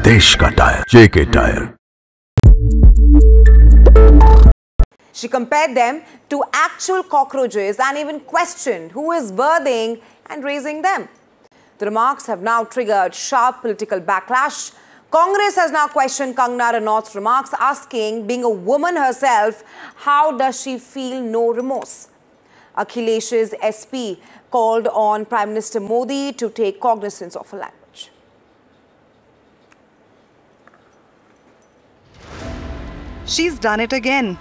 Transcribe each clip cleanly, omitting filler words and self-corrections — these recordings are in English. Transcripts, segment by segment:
देश का tyre JK tyre. She compared them to actual cockroaches and even questioned who is birthing and raising them. The remarks have now triggered sharp political backlash. Congress has now questioned Kangana Ranaut's remarks, asking, being a woman herself, how does she feel no remorse? Akhilesh's SP called on Prime Minister Modi to take cognizance of her language. She's done it again.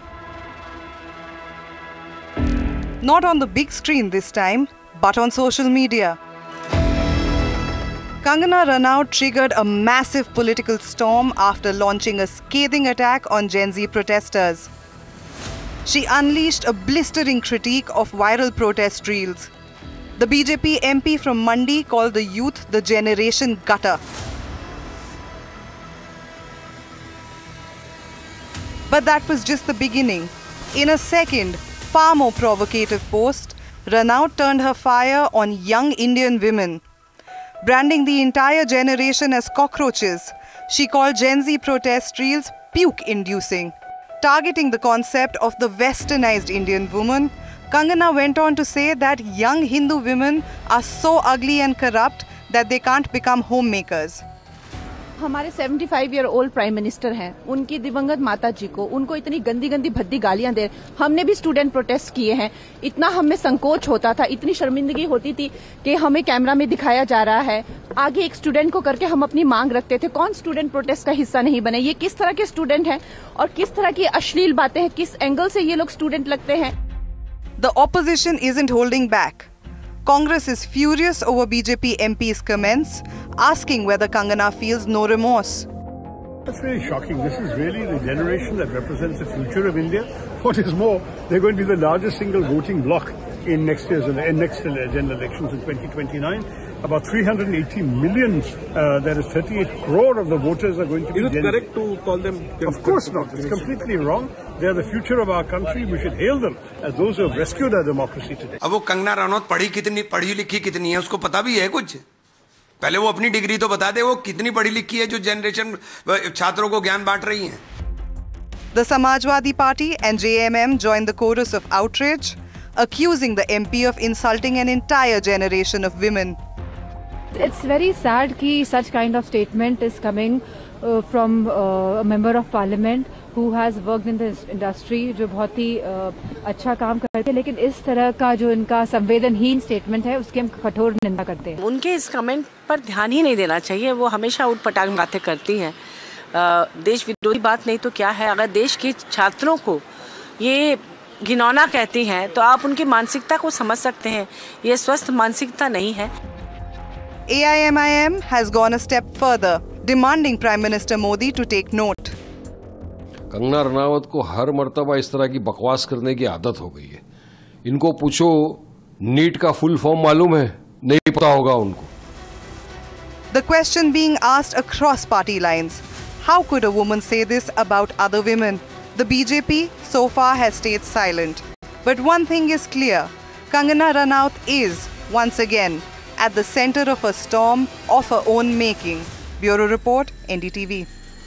Not on the big screen this time, but on social media. Kangana Ranaut triggered a massive political storm after launching a scathing attack on Gen Z protesters. She unleashed a blistering critique of viral protest reels. The BJP MP from Mandi called the youth the generation gutter. But that was just the beginning. In a second, far more provocative post, Ranaut turned her fire on young Indian women. Branding the entire generation as cockroaches, she called Gen Z protest reels puke-inducing. Targeting the concept of the westernized Indian woman, Kangana went on to say that young Hindu women are so ugly and corrupt that they can't become homemakers. हमारे 75-year-old prime minister हैं, उनकी दिवंगत माता जी को उनको इतनी गंदी गंदी भद्दी गालियां दे। हमने भी स्टूडेंट प्रोटेस्ट किए हैं। इतना हमें संकोच होता था, इतनी शर्मिंदगी होती थी कि हमें कैमरा में दिखाया जा रहा है, आगे एक स्टूडेंट को करके हम अपनी मांग रखते थे। कौन स्टूडेंट प्रोटेस्ट का हिस्सा नहीं बने? ये किस तरह के स्टूडेंट हैं और किस तरह की अश्लील बातें हैं, किस एंगल से ये लोग स्टूडेंट लगते हैं? The opposition isn't holding back. Congress is furious over BJP MP's comments, asking whether Kangana feels no remorse. That's really shocking. This is really the generation that represents the future of India. What is more, they're going to be the largest single voting bloc in next general elections in 2029. About 380 million, that is 38 crore of the voters are going to be. Is it correct to call them? Of course not. It's completely wrong. They are the future of our country. We should hail them as those who have rescued our democracy today. अब वो कंगना रनौत पढ़ी लिखी कितनी है उसको पता भी है कुछ? पहले वो अपनी डिग्री तो बता दे, वो कितनी पढ़ी लिखी है जो जनरेशन छात्रों को ज्ञान बांट रही हैं. The Samajwadi Party and JMM joined the chorus of outrage, accusing the MP of insulting an entire generation of women. It's very sad कि such kind of statement is coming from a member of parliament who has worked in this industry, जो बहुत ही अच्छा काम करते हैं, लेकिन इस तरह का जो इनका संवेदनहीन स्टेटमेंट है उसकी हम कठोर निंदा करते हैं. उनके इस कमेंट पर ध्यान ही नहीं देना चाहिए. वो हमेशा उठपटांग बातें करती हैं. देश विरोधी बात नहीं तो क्या है. अगर देश के छात्रों को ये घिनौना कहती हैं तो आप उनकी मानसिकता को समझ सकते हैं. ये स्वस्थ मानसिकता नहीं है. AIMIM has gone a step further, demanding Prime Minister Modi to take note. Kangana Ranaut को हर मर्तबा इस तरह की बकवास करने की आदत हो गई है. इनको पूछो नीट का फुल फॉर्म मालूम है? नहीं पता होगा उनको. The question being asked across party lines: how could a woman say this about other women? The BJP so far has stayed silent. But one thing is clear: Kangana Ranaut is, once again, at the center of a storm of her own making. Bureau Report, NDTV.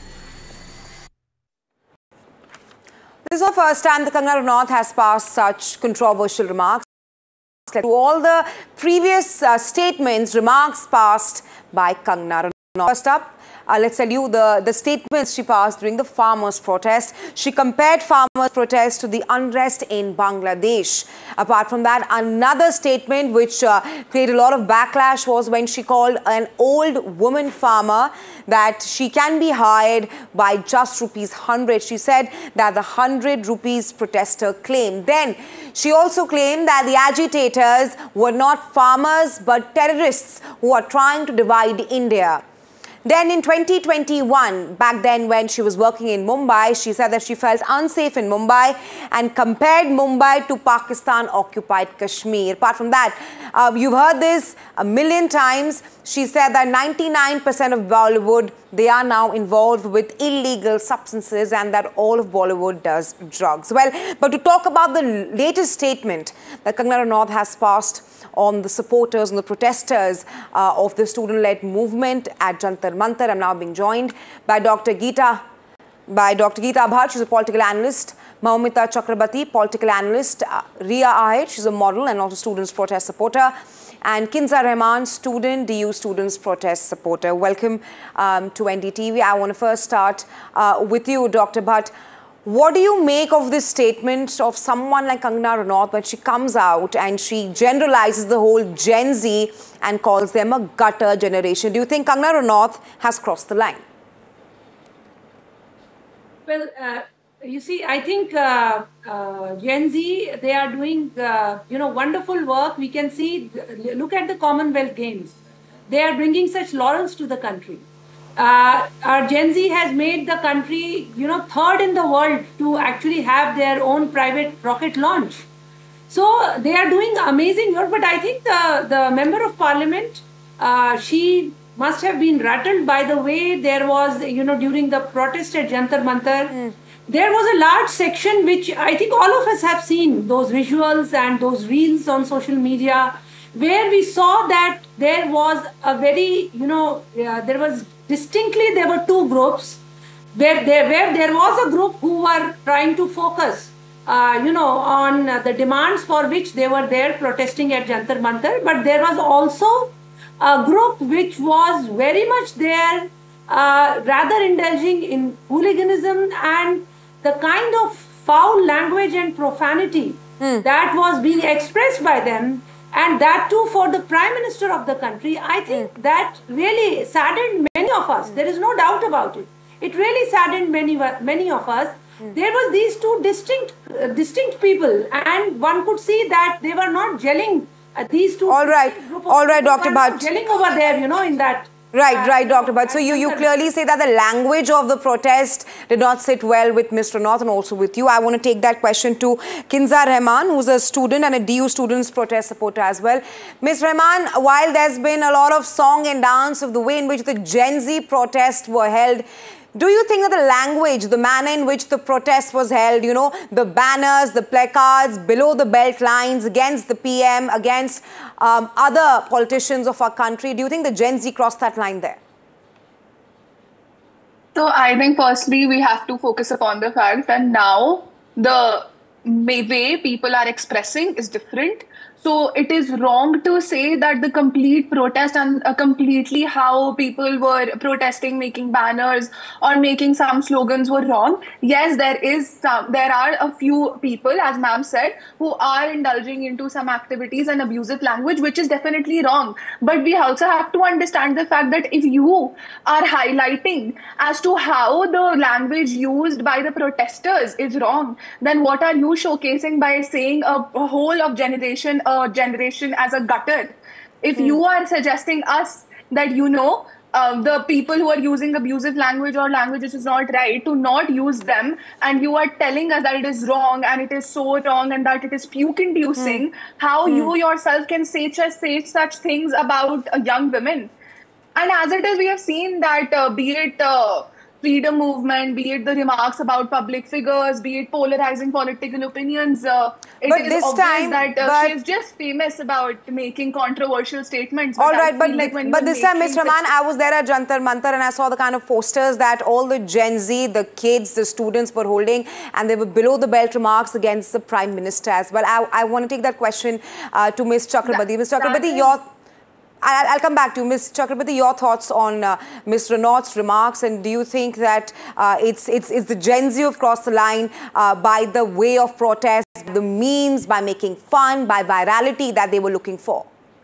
This is the first time that Kangana Ranaut has passed such controversial remarks. To all the previous statements, remarks passed by Kangana Ranaut. First up, let's tell you the statements she passed during the farmers' protest. She compared farmers' protest to the unrest in Bangladesh. Apart from that, another statement which created a lot of backlash was when she called an old woman farmer that she can be hired by just ₹100. She said that the 100 rupees protester claim. Then she also claimed that the agitators were not farmers but terrorists who are trying to divide India. Then in 2021, back then when she was working in Mumbai, she said that she felt unsafe in Mumbai and compared Mumbai to Pakistan-occupied Kashmir. Apart from that, you've heard this a million times. She said that 99% of Bollywood they are now involved with illegal substances and that all of Bollywood does drugs. Well, but to talk about the latest statement that Kangana Ranaut has passed on the supporters and the protesters of the student-led movement at Jantar Mantar, I'm now being joined by Dr. Geeta Abhar, she's a political analyst, Maumita Chakrabarti, political analyst, Ria Ahir, she's a model and also students' protest supporter, and Kinza Rahman, student, DU students protest supporter. Welcome to NDTV. I want to first start with you, Dr. Bhatt. What do you make of this statement of someone like Kangana Ranaut when she comes out and she generalizes the whole Gen Z and calls them a gutter generation? Do you think Kangana Ranaut has crossed the line? Well, you see, I think Gen Z, they are doing, wonderful work. We can see, look at the Commonwealth Games. They are bringing such laurels to the country. Our Gen Z has made the country, third in the world to actually have their own private rocket launch. So they are doing amazing work. But I think the Member of Parliament, she must have been rattled by the way there was, during the protest at Jantar Mantar, there was a large section which I think all of us have seen, those visuals and those reels on social media, where we saw that there was a very, there were two groups, where there was a group who were trying to focus, on the demands for which they were there protesting at Jantar Mantar, but there was also a group which was very much there, rather indulging in hooliganism and the kind of foul language and profanity that was being expressed by them, and that too for the Prime Minister of the country. I think that really saddened many of us. There is no doubt about it. It really saddened many of us. There was these two distinct people, and one could see that they were not gelling. These two. All right, Dr. Bhatt. Gelling over there, in that. Right, Dr. Bhatt. So you clearly say that the language of the protest did not sit well with Ms. Ranaut and also with you. I want to take that question to Kinza Rahman, who's a student and a DU students protest supporter as well. Ms. Rahman, while there's been a lot of song and dance of the way in which the Gen Z protests were held, do you think that the language, the manner in which the protest was held, the banners, the placards, below the belt lines against the PM, against other politicians of our country, do you think the Gen Z crossed that line there? So I think firstly, we have to focus upon the fact that now the way people are expressing is different. So it is wrong to say that the complete protest and completely how people were protesting, making banners or making some slogans were wrong. Yes, there are a few people, as ma'am said, who are indulging into some activities and abusive language, which is definitely wrong. But we also have to understand the fact that if you are highlighting as to how the language used by the protesters is wrong, then what are you showcasing by saying a whole of generation as a gutter? If you are suggesting us that, the people who are using abusive language or language which is not right, to not use them, and you are telling us that it is wrong and it is so wrong and that it is puke-inducing, how you yourself can say such things about young women? And as it is, we have seen that be it freedom movement, be it the remarks about public figures, be it polarizing political opinions, it is obvious that she is just famous about making controversial statements. All right, but this time, Ms. Rahman, I was there at Jantar Mantar and I saw the kind of posters that all the Gen Z, the kids, the students were holding, and they were below the belt remarks against the Prime Minister as well. I want to take that question to Ms. Chakrabarti. Ms. Chakrabarti, I'll come back to you. Ms. Chakrabarti, your thoughts on Ms. Ranaut's remarks, and do you think that it's the Gen Z who have crossed the line by the way of protest, the memes, by making fun, by virality that they were looking for?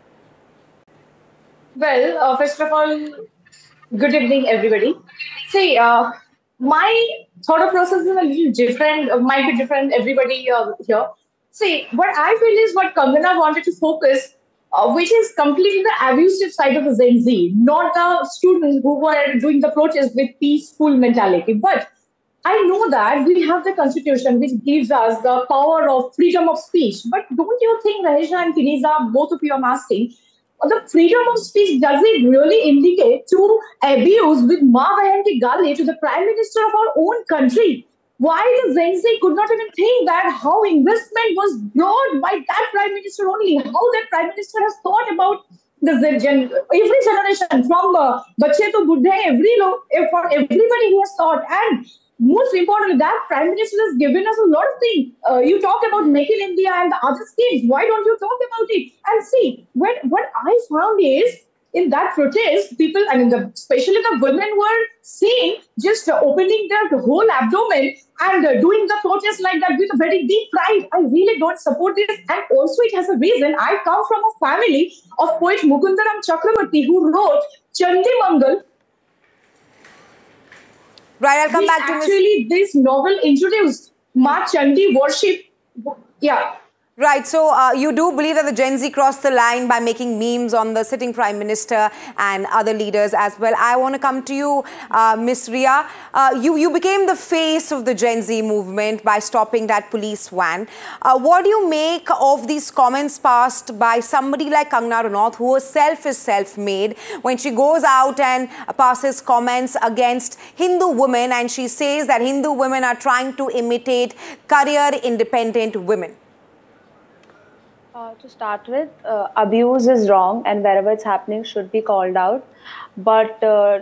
Well, first of all, good evening, everybody. See, my thought process is a little different, might be different, everybody here. See, what I feel is what Kangana wanted to focus, which is completely the abusive side of the Gen Z, not the students who were doing the protest with peaceful mentality. But I know that we have the constitution which gives us the power of freedom of speech. But don't you think, Rahisha and Kinza, both of you are asking, the freedom of speech, does it really indicate to abuse with Ma Bahan ki gali to the Prime Minister of our own country? Why the Gen Z could not even think that how investment was brought by that Prime Minister only, how that Prime Minister has thought about every generation from bache to buddhe, for everybody he has thought. And most importantly, that Prime Minister has given us a lot of things. You talk about Make in India and the other schemes. Why don't you talk about it? And see, what I found is in that protest, people, and especially the women, were seeing just opening their whole abdomen and doing the protest like that with a very deep pride. I really don't support this. And also it has a reason. I come from a family of poet Mukundaram Chakravarti, who wrote Chandi Mangal. Right, I'll come back to actually this novel introduced Ma Chandi worship. Yeah. Right, so you do believe that the Gen Z crossed the line by making memes on the sitting Prime Minister and other leaders as well. I want to come to you, Ms. Ria. You became the face of the Gen Z movement by stopping that police van. What do you make of these comments passed by somebody like Kangana Ranaut, who herself is self-made, when she goes out and passes comments against Hindu women, and she says that Hindu women are trying to imitate career-independent women? To start with, abuse is wrong, and wherever it's happening should be called out. But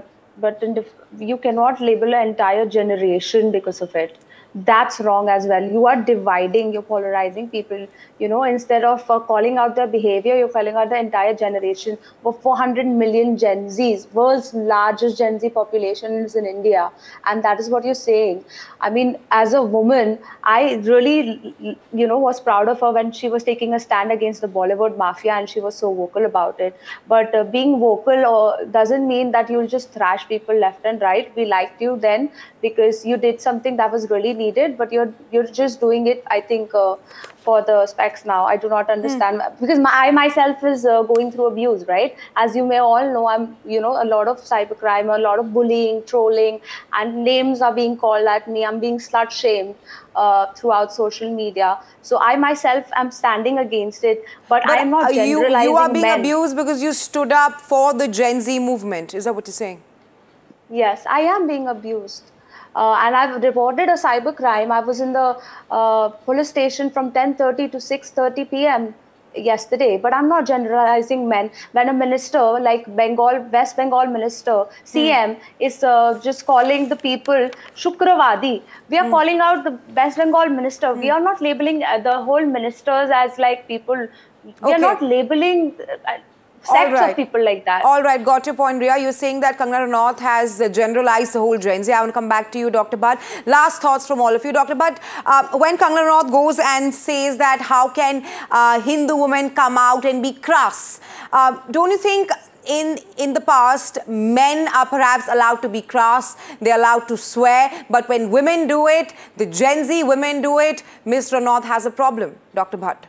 you cannot label an entire generation because of it. That's wrong as well. You are dividing, you're polarizing people. You know, instead of calling out their behavior, you're calling out the entire generation. For 400 million Gen Zs, world's largest Gen Z population is in India, and that is what you're saying. I mean, as a woman, I really, was proud of her when she was taking a stand against the Bollywood mafia, and she was so vocal about it. But being vocal doesn't mean that you'll just thrash people left and right. We liked you then because you did something that was really needed, but you're just doing it, I think, for the specs now. I do not understand because I myself is going through abuse, right? As you may all know, I'm, a lot of cybercrime, a lot of bullying, trolling, and names are being called at me. I'm being slut shamed throughout social media. So I myself am standing against it, but I am not generalizing. You are being abused because you stood up for the Gen Z movement. Is that what you're saying? Yes, I am being abused. And I've reported a cybercrime. I was in the police station from 10:30 to 6:30 p.m. yesterday, but I'm not generalizing men. When a minister like West Bengal minister, CM, is just calling the people Shukravadi, we are calling out the West Bengal minister. We are not labeling the whole ministers as like people. We are not labeling sects of people like that. All right, got your point, Ria. You're saying that Kangana Ranaut has generalized the whole Gen Z. I want to come back to you, Dr. Bhatt. Last thoughts from all of you. Dr. Bhatt, when Kangana Ranaut goes and says that how can Hindu women come out and be crass, don't you think in the past, men are perhaps allowed to be crass, they're allowed to swear, but when women do it, the Gen Z women do it, Ms. Ranaut has a problem. Dr. Bhatt.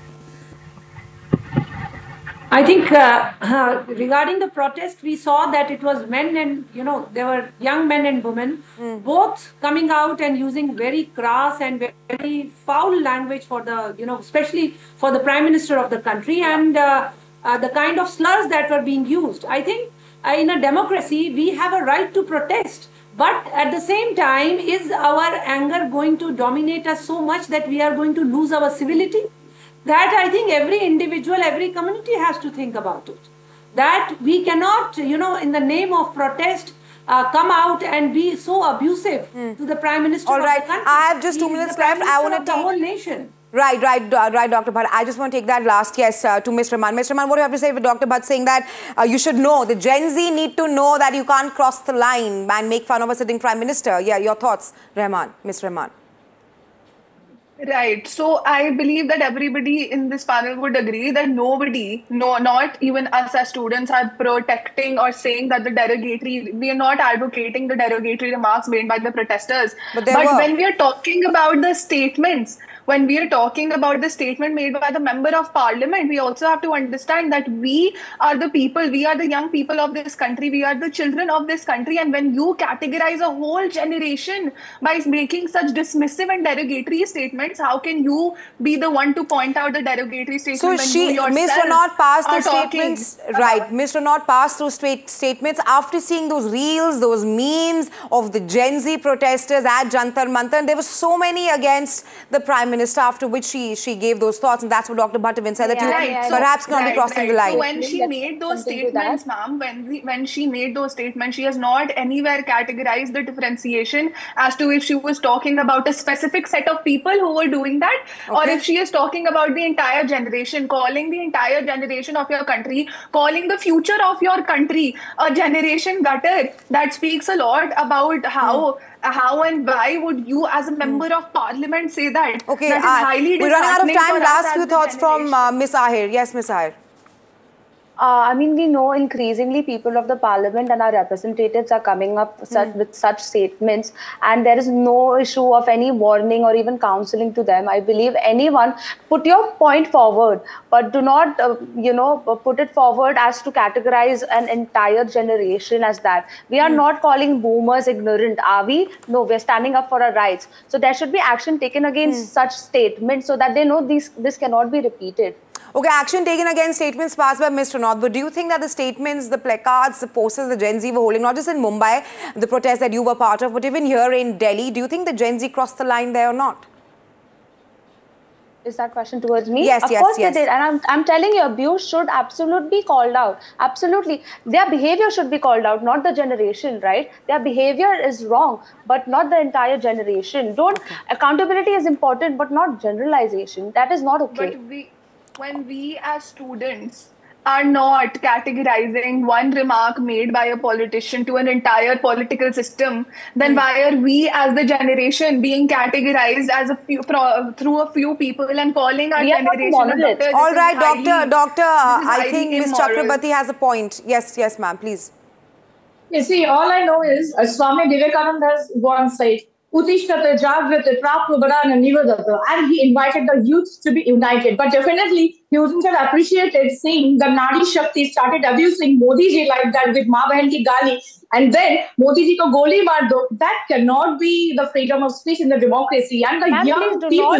I think regarding the protest, we saw that it was men and, there were young men and women, both coming out and using very crass and very foul language for the, especially for the Prime Minister of the country, and the kind of slurs that were being used. I think in a democracy, we have a right to protest. But at the same time, is our anger going to dominate us so much that we are going to lose our civility? That I think every individual, every community has to think about it. That we cannot, in the name of protest, come out and be so abusive to the Prime Minister of the country. I have just 2 minutes left. I want to take the whole nation. Right, Dr. Bhatt. I just want to take that last yes to Ms. Raman. Ms. Raman, what do you have to say with Dr. Bhatt saying that you should know, the Gen Z need to know that you can't cross the line and make fun of a sitting Prime Minister? Yeah, your thoughts, Rahman, Ms. Rahman. Right. So I believe that everybody in this panel would agree that nobody, not even us as students, are protecting or saying that we are not advocating the derogatory remarks made by the protesters. But when we are talking about the statements, when we are talking about the statement made by the member of parliament, we also have to understand that we are the people, we are the young people of this country, we are the children of this country. And when you categorize a whole generation by making such dismissive and derogatory statements, how can you be the one to point out the derogatory statements? So Ms. Ranauat passed the statements, right? Ms. Ranauat passed those statements after seeing those reels, those memes of the Gen Z protesters at Jantar Mantar. And there were so many against the Prime Minister, after which she gave those thoughts. And that's what Dr. Bhattavin said, that you perhaps cannot be crossing the line. So when she made those statements, ma'am, when she made those statements, she has not anywhere categorized the differentiation as to if she was talking about a specific set of people who were doing that, or if she is talking about the entire generation, calling the entire generation of your country, calling the future of your country a generation gutter. That speaks a lot about how and why would you as a member of parliament say that? Okay, that is highly we're running out of time. Last few thoughts from Ms. Ahir. Yes, Ms. Ahir. I mean, we know increasingly people of the parliament and our representatives are coming up with such statements, and there is no issue of any warning or even counseling to them. I believe anyone, put your point forward, but do not, put it forward as to categorize an entire generation as that. We are not calling boomers ignorant, are we? No, we're standing up for our rights. So there should be action taken against such statements so that they know this cannot be repeated. Okay, action taken against statements passed by Ms. Ranauat. But do you think that the statements, the placards, the posters the Gen Z were holding, not just in Mumbai, the protest that you were part of, but even here in Delhi, do you think the Gen Z crossed the line there or not? Is that question towards me? Yes, of course they did. And I'm telling you, abuse should absolutely be called out. Absolutely. Their behavior should be called out, not the generation, right? Their behavior is wrong, but not the entire generation. Accountability is important, but not generalization. That is not okay. But when we as students are not categorizing one remark made by a politician to an entire political system, then why are we as the generation being categorized as through a few people and calling our generation a All right, Doctor, I think Ms. Chakrabarti has a point. Yes, ma'am, please. You see, all I know is Swami Vivekananda has once said, Utishthata, Jagrata, Prapabharana, Nivadata, and he invited the youth to be united. But definitely, he wouldn't have appreciated seeing the Nari Shakti started abusing Modi ji like that with Ma Bahan ki gali, and then Modi ji ko goli maar do. That cannot be the freedom of speech in the democracy. And the young people,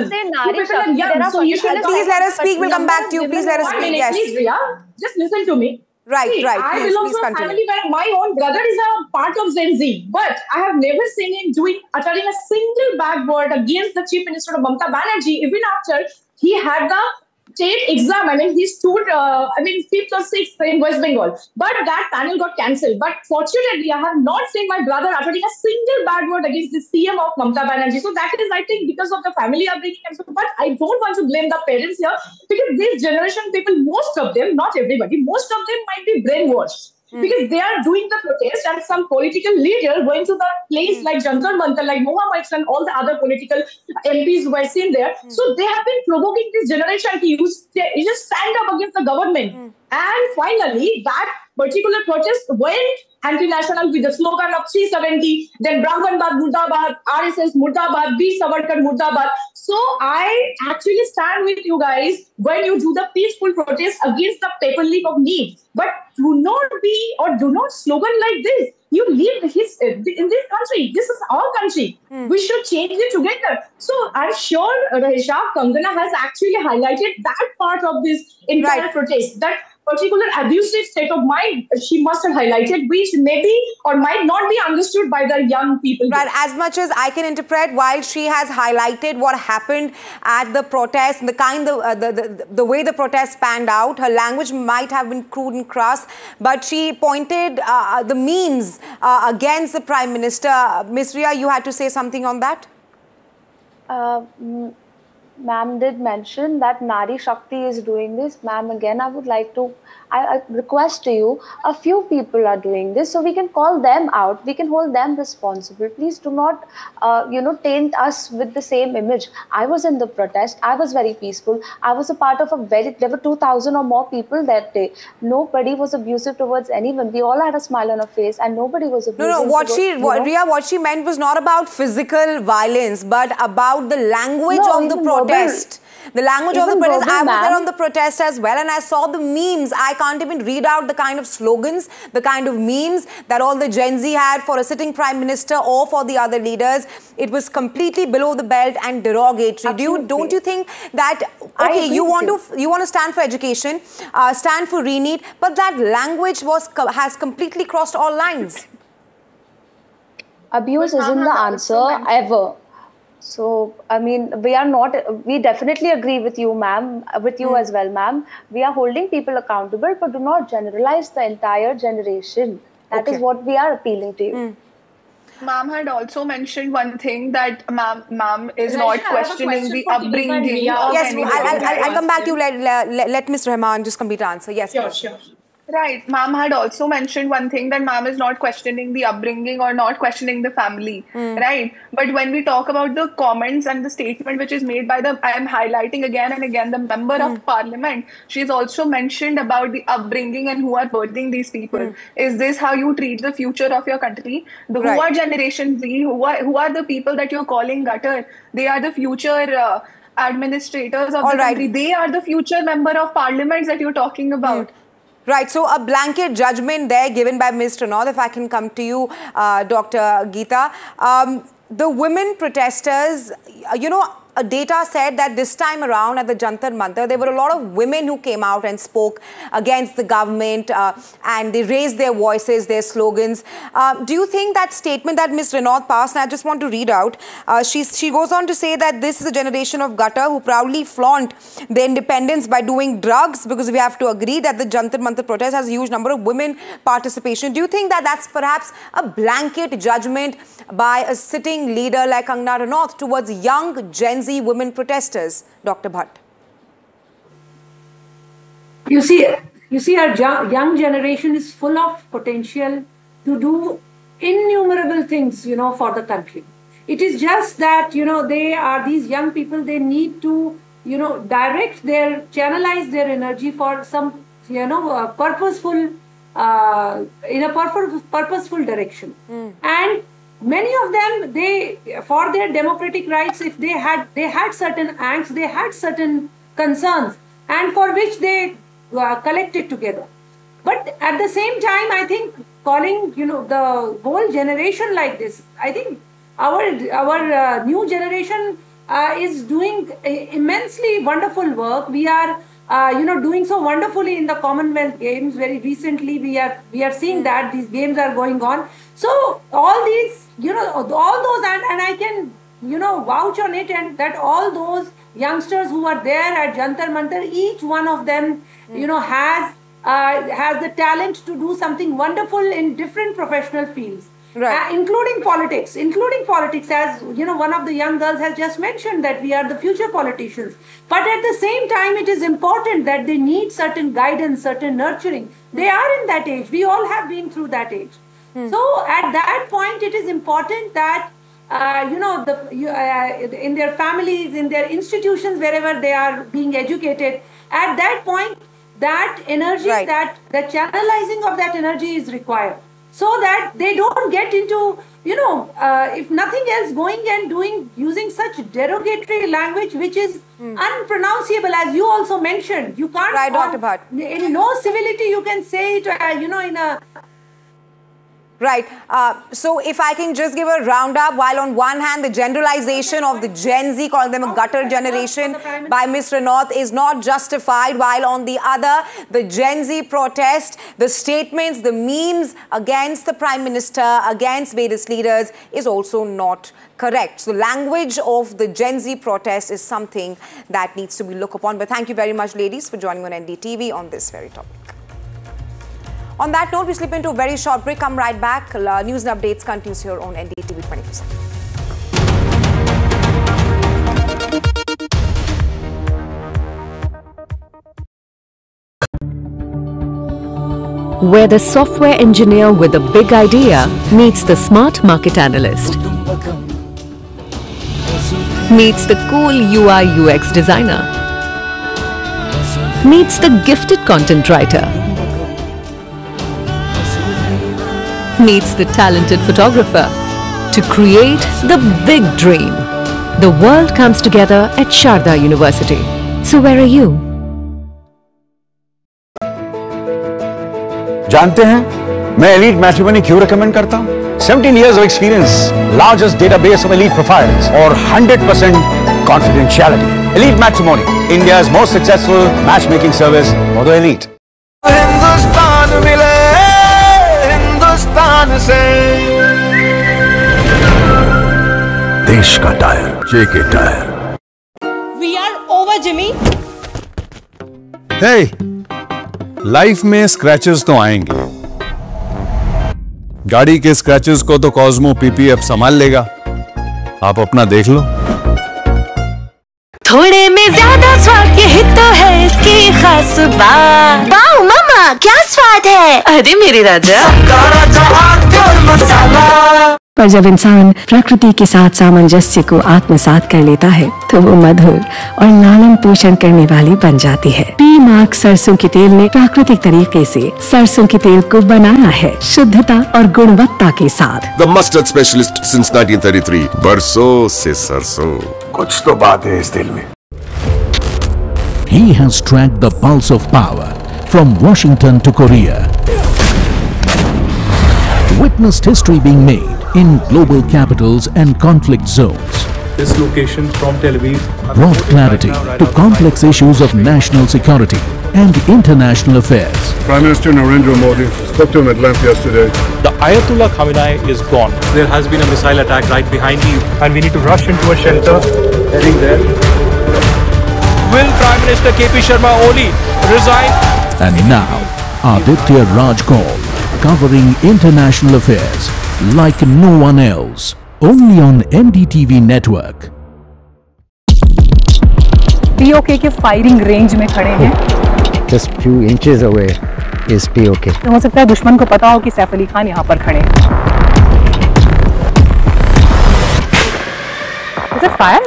so you should please let us speak. We'll come back to you. Please let us speak. Yes. Please, Riya, just listen to me. Right. I belong to a family where my own brother is a part of Gen Z, but I have never seen him uttering a single bad word against the Chief Minister of Mamata Banerjee, even after he had the state exam. I mean, he stood, 5th or 6th in West Bengal, but that panel got cancelled. But fortunately, I have not seen my brother uttering a single bad word against the CM of Mamata Banerjee. So that is, I think, because of the family upbringing. But I don't want to blame the parents here, because this generation people, most of them, not everybody, most of them might be brainwashed. Because they are doing the protest, and some political leader going to the place like Jantar Mantar, like Mohammed and all the other political MPs who are seen there. So they have been provoking this generation to just stand up against the government. And finally, that particular protest went anti-national with the slogan of 370, then Brahmanbad Murdabad, RSS Murdabad, B. Savarkar Murdabad. So I actually stand with you guys when you do the peaceful protest against the paper leak of needs. But do not slogan like this. You live in this country. This is our country. We should change it together. So I'm sure Rahisha, Kangana has actually highlighted that part of this entire protest. That particular abusive state of mind she must have highlighted, which maybe or might not be understood by the young people. Right, as much as I can interpret, while she has highlighted what happened at the protest, the way the protest panned out, her language might have been crude and crass, but she pointed the memes against the Prime Minister. Ms. Riya, you had to say something on that? Ma'am did mention that Nari Shakti is doing this. Ma'am, again, I would like to, I request to you, a few people are doing this, so we can call them out. We can hold them responsible. Please do not, taint us with the same image. I was in the protest. I was very peaceful. I was a part of there were 2,000 or more people that day. Nobody was abusive towards anyone. We all had a smile on our face, and nobody was abusive. No, Riya, what she meant was not about physical violence, but about the language of the protest. protest. The language of the Even protest. I verbal, was there ma'am. on the protest as well, and I saw the memes. I can't even read out the kind of slogans, the kind of memes that all the Gen Z had for a sitting prime minister or for the other leaders. It was completely below the belt and derogatory. Don't you think that, okay, you want to stand for education, stand for re-NEET, but that language has completely crossed all lines. Abuse isn't the answer ever. So, I mean, we definitely agree with you, ma'am, with you as well, ma'am. We are holding people accountable, but do not generalize the entire generation. That is what we are appealing to you. Ma'am had also mentioned one thing, that ma'am is not questioning the upbringing. Yes, I'll come back to you. Let Ms. Rahman just complete the answer. Yes, sure. Right. Ma'am had also mentioned one thing, that ma'am is not questioning the upbringing or not questioning the family. Right. But when we talk about the comments and the statement which is made by I am highlighting again and again, the member of parliament, she's also mentioned about the upbringing and who are birthing these people. Is this how you treat the future of your country? Who are Generation Z? Who are the people that you're calling gutter? They are the future administrators of the country. They are the future member of parliaments that you're talking about. Right, so a blanket judgment there given by Ms. Ranauth. If I can come to you, Dr. Geeta. The women protesters, data said that this time around at the Jantar Mantar, there were a lot of women who came out and spoke against the government and they raised their voices, their slogans. Do you think that statement that Ms. Ranauth passed, and I just want to read out, she goes on to say that this is a generation of gutter who proudly flaunt their independence by doing drugs, because we have to agree that the Jantar Mantar protest has a huge number of women participation. Do you think that that's perhaps a blanket judgment by a sitting leader like Kangana Ranauth towards young Gen Z women protesters, Dr. Bhatt? You see, our young generation is full of potential to do innumerable things, for the country. It is just that, they are these young people, they need to, channelize their energy for some, purposeful, in a purposeful direction. And many of them, for their democratic rights, if they had certain angst, they had certain concerns, and for which they collected together. But at the same time, I think calling, the whole generation like this, I think our new generation is doing immensely wonderful work. We are, doing so wonderfully in the Commonwealth Games. Very recently, we are seeing that these games are going on. So all these, all those, and I can, vouch on it, and that all those youngsters who are there at Jantar Mantar, each one of them, has the talent to do something wonderful in different professional fields. Right. Including politics, as one of the young girls has just mentioned, that we are the future politicians. But at the same time, it is important that they need certain guidance, certain nurturing. They are in that age. We all have been through that age. So at that point, it is important that in their families, in their institutions, wherever they are being educated, at that point, that energy, that the channelizing of that energy is required, so that they don't get into, if nothing else, going and using such derogatory language which is unpronounceable, as you also mentioned. You can't, right, Dr. Bhatt. In no civility you can say it, in a... Right. So if I can just give a roundup, while on one hand, the generalization of the Gen Z, calling them a gutter generation by Ms. Ranauth, is not justified, while on the other, the Gen Z protest, the statements, the memes against the Prime Minister, against various leaders, is also not correct. So language of the Gen Z protest is something that needs to be looked upon. But thank you very much, ladies, for joining on NDTV on this very topic. On that note, we slip into a very short break. Come right back. News and updates continues here on NDTV 24/7. Where the software engineer with a big idea meets the smart market analyst, meets the cool UI UX designer, meets the gifted content writer, meets the talented photographer to create the big dream. The world comes together at Sharda University. So where are you? जानते हैं मैं elite matrimony क्यों recommend करता हूं? 17 years of experience, largest database of elite profiles, और 100% confidentiality. Elite Matrimony, India's most successful matchmaking service for the elite. Hindustan मिले हिंदुस्तान से। देश का tyre, JK tyre. We are over, Jimmy. Hey, life में scratches तो आएंगे। गाड़ी के स्क्रैचेस को तो कॉस्मो पीपीएफ संभाल लेगा। आप अपना देख लो। थोड़े में ज्यादा स्वाद, यही तो है इसकी खास बात। वाओ मामा, क्या स्वाद है। अरे मेरे राजा, पर जब इंसान प्रकृति के साथ सामंजस्य को आत्मसात कर लेता है तो वो मधुर और लालन पोषण करने वाली बन जाती है। पी मार्क सरसों के तेल ने प्राकृतिक तरीके से सरसों के तेल को बनाया है शुद्धता और गुणवत्ता के साथ। The mustard specialist since 1933. बरसों से सरसों। कुछ तो बात है इस दिल में। He has tracked the pulse of power from Washington to Korea. Witnessed history being made in global capitals and conflict zones. This location from Tel Aviv Brought clarity to complex issues of national security and international affairs. Prime Minister Narendra Modi spoke to him at length yesterday. The Ayatollah Khamenei is gone. There has been a missile attack right behind you, and we need to rush into a shelter. Heading there. Will Prime Minister KP Sharma Oli resign? And now, Aditya Raj Kaul, covering international affairs like no one else, only on NDTV network. POK के firing range में खड़े हैं। Just few inches away is POK. तो हो सकता है दुश्मन को पता हो कि सैफ अली खान यहाँ पर खड़े हैं। Is it fire?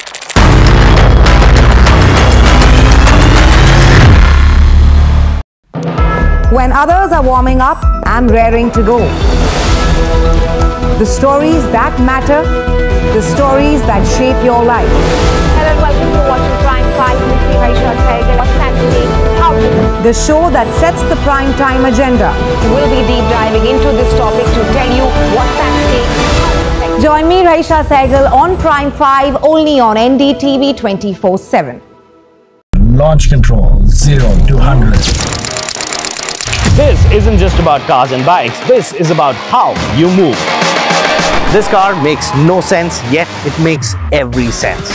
When others are warming up, I'm raring to go. The stories that matter, the stories that shape your life. Hello and welcome to watching Prime 5 with me, Raisha Sehgal. What's Saturday? How to do? The show that sets the prime time agenda. We'll be deep diving into this topic to tell you what's at stake. Join me, Raisha Sehgal, on Prime 5, only on NDTV 24/7. Launch control 0 to 100. This isn't just about cars and bikes, this is about how you move. This car makes no sense, yet it makes every sense.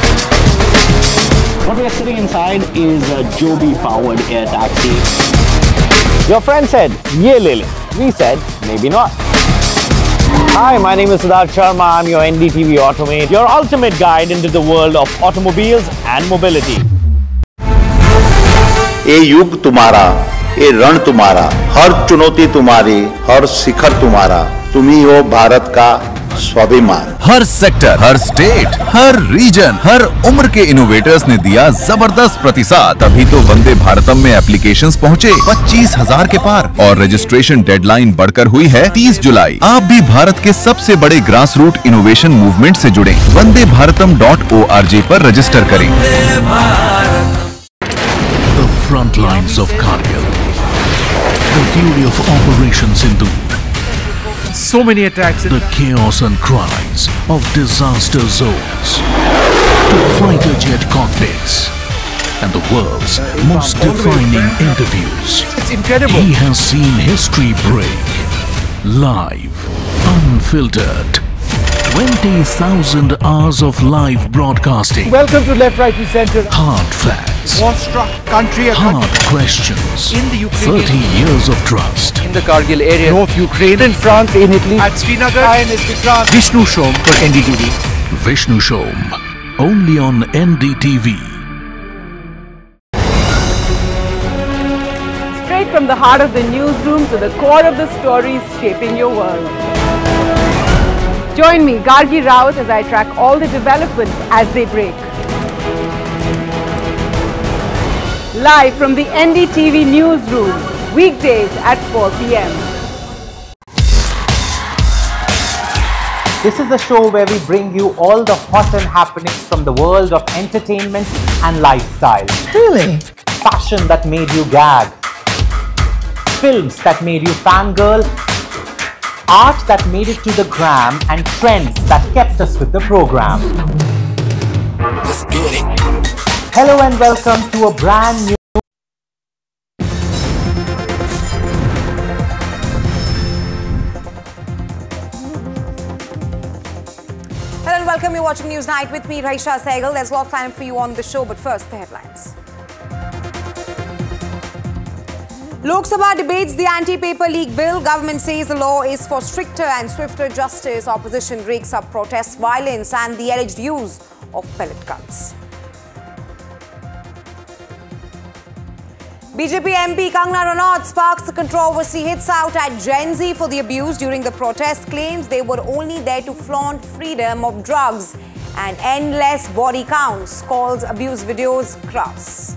What we are sitting inside is a Joby powered air taxi. Your friend said, "Ye le le." We said, maybe not. Hi, my name is Siddharth Sharma. I'm your NDTV Automate, your ultimate guide into the world of automobiles and mobility. ये युग तुम्हारा, ये रण तुम्हारा, हर चुनौती तुम्हारी, हर शिखर तुम्हारा, तुम ही हो भारत का स्वाभिमान। हर सेक्टर, हर स्टेट, हर रीजन, हर उम्र के इनोवेटर्स ने दिया जबरदस्त प्रतिसाद। तभी तो वंदे भारतम में एप्लीकेशंस पहुँचे 25,000 के पार और रजिस्ट्रेशन डेडलाइन बढ़कर हुई है 30 जुलाई। आप भी भारत के सबसे बड़े ग्रास रूट इनोवेशन मूवमेंट से जुड़े। वंदेभारतम.org पर रजिस्टर करें। The front lines of Kargil, the fury of Operation Sindoor, So many attacks. the chaos and cries of disaster zones, to fighter jet cockpits, and the world's most defining interviews. It's incredible. He has seen history break, live, unfiltered. 20,000 hours of live broadcasting. Welcome to Left, Right and Center. Hard facts. War-struck country. Hard questions. In the Ukraine. 30 years of trust. In the Kargil area. North Ukraine. In France. In Italy. At Srinagar. And in Vikrant. Vishnu Shom for NDTV. Vishnu Shom. Only on NDTV. Straight from the heart of the newsroom to the core of the stories shaping your world. Join me, Gargi Raut, as I track all the developments as they break. Live from the NDTV newsroom, weekdays at 4 p.m. This is the show where we bring you all the hot and happenings from the world of entertainment and lifestyle. Really? Fashion that made you gag. Films that made you fangirl. Art that made it to the gram, and trends that kept us with the program. Let's get it. Hello and welcome to a brand new Hello and welcome. You're watching Newsnight with me, Raisha Sehgal. There's a lot of time for you on the show, but first the headlines. Lok Sabha debates the anti-paper leak bill. Government says the law is for stricter and swifter justice. Opposition rakes up protest violence and the alleged use of pellet guns. BJP MP Kangana Ranaut sparks the controversy, hits out at Gen Z for the abuse during the protest, claims they were only there to flaunt freedom of drugs and endless body counts, calls abuse videos crass.